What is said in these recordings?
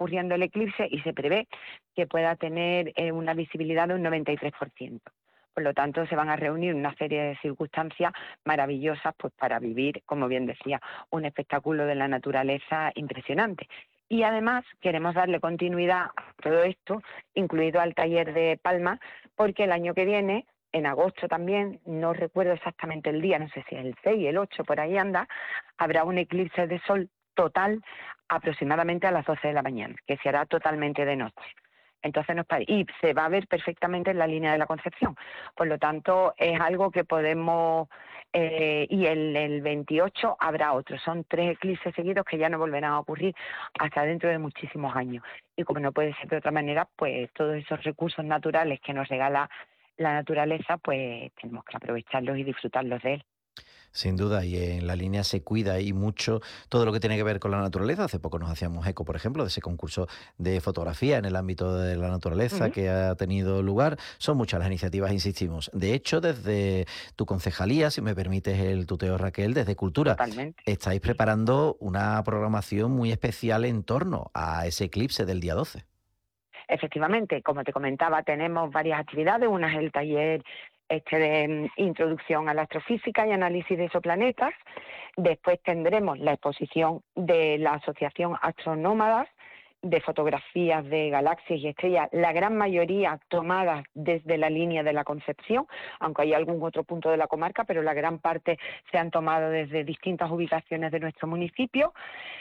ocurriendo el eclipse y se prevé que pueda tener una visibilidad de un 93%. Por lo tanto, se van a reunir una serie de circunstancias maravillosas pues para vivir, como bien decía, un espectáculo de la naturaleza impresionante. Y además queremos darle continuidad a todo esto, incluido al taller de Palma, porque el año que viene, en agosto también, no recuerdo exactamente el día, no sé si es el 6, el 8, por ahí anda, habrá un eclipse de sol total aproximadamente a las 12 de la mañana, que se hará totalmente de noche. Entonces y se va a ver perfectamente en la línea de la Concepción. Por lo tanto, es algo que podemos... y el 28 habrá otro. Son 3 eclipses seguidos que ya no volverán a ocurrir hasta dentro de muchísimos años. Y como no puede ser de otra manera, pues todos esos recursos naturales que nos regala la naturaleza, pues tenemos que aprovecharlos y disfrutarlos de él. Sin duda, y en la línea se cuida y mucho todo lo que tiene que ver con la naturaleza. Hace poco nos hacíamos eco, por ejemplo, de ese concurso de fotografía en el ámbito de la naturaleza Ujú. que ha tenido lugar. Son muchas las iniciativas, insistimos. De hecho, desde tu concejalía, si me permites el tuteo, Raquel, desde Cultura, Totalmente. estáis preparando una programación muy especial en torno a ese eclipse del día 12. Efectivamente, como te comentaba, tenemos varias actividades. Una es el taller de introducción a la astrofísica y análisis de exoplanetas. Después tendremos la exposición de la Asociación Astronómadas de fotografías de galaxias y estrellas, la gran mayoría tomadas desde la línea de la Concepción, aunque hay algún otro punto de la comarca, pero la gran parte se han tomado desde distintas ubicaciones de nuestro municipio.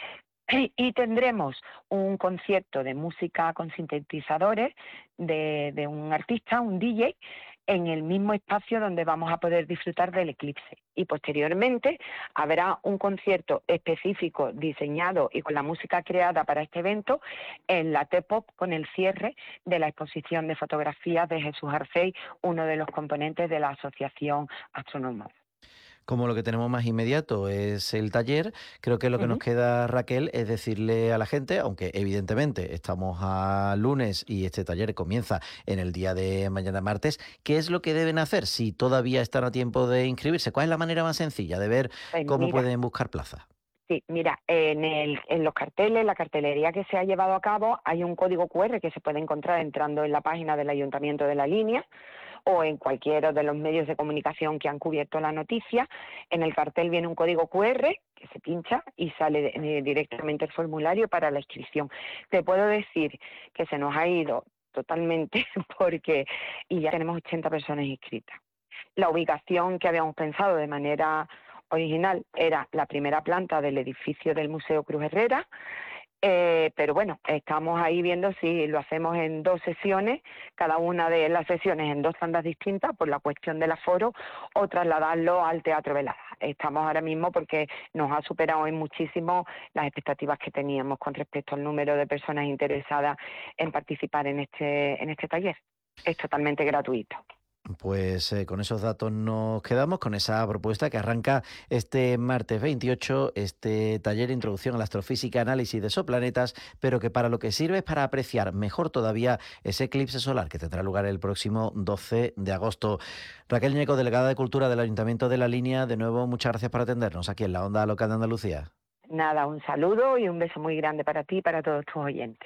Y tendremos un concierto de música con sintetizadores de un artista, un DJ, en el mismo espacio donde vamos a poder disfrutar del eclipse. Y posteriormente habrá un concierto específico diseñado y con la música creada para este evento en la T-Pop con el cierre de la exposición de fotografías de Jesús Arcey, uno de los componentes de la Asociación Astronómica. Como lo que tenemos más inmediato es el taller, creo que lo que nos queda, Raquel, es decirle a la gente, aunque evidentemente estamos a lunes y este taller comienza en el día de mañana martes, ¿qué es lo que deben hacer si todavía están a tiempo de inscribirse? ¿Cuál es la manera más sencilla de ver Pues cómo mira, pueden buscar plaza? sí, mira, en los carteles, la cartelería que se ha llevado a cabo, hay un código QR que se puede encontrar entrando en la página del Ayuntamiento de La Línea o en cualquiera de los medios de comunicación que han cubierto la noticia. En el cartel viene un código QR que se pincha y sale directamente el formulario para la inscripción. Te puedo decir que se nos ha ido totalmente y ya tenemos 80 personas inscritas. La ubicación que habíamos pensado de manera original era la primera planta del edificio del Museo Cruz Herrera, pero bueno, estamos ahí viendo si lo hacemos en 2 sesiones, cada una de las sesiones en 2 tandas distintas por la cuestión del aforo, o trasladarlo al Teatro Velada. Estamos ahora mismo porque nos ha superado en muchísimo las expectativas que teníamos con respecto al número de personas interesadas en participar en este taller. Es totalmente gratuito. Pues con esos datos nos quedamos, con esa propuesta que arranca este martes 28, este taller de introducción a la astrofísica, análisis de exoplanetas, pero que para lo que sirve es para apreciar mejor todavía ese eclipse solar que tendrá lugar el próximo 12 de agosto. Raquel Ñeco, delegada de Cultura del Ayuntamiento de La Línea, de nuevo muchas gracias por atendernos aquí en la Onda Local de Andalucía. Nada, un saludo y un beso muy grande para ti y para todos tus oyentes.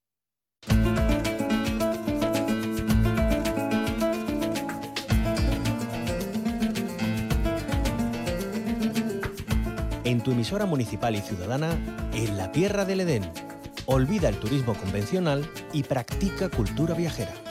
En tu emisora municipal y ciudadana, en la Tierra del Edén. Olvida el turismo convencional y practica cultura viajera.